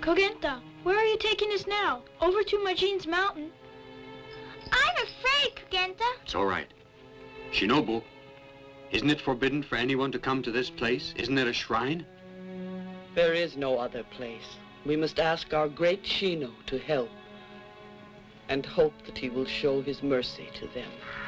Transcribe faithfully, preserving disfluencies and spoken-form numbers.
Kogenta, where are you taking us now? Over to Majin's mountain. I'm afraid, Kogenta. It's all right. Shinobu, isn't it forbidden for anyone to come to this place? Isn't it a shrine? There is no other place. We must ask our great Shino to help and hope that he will show his mercy to them.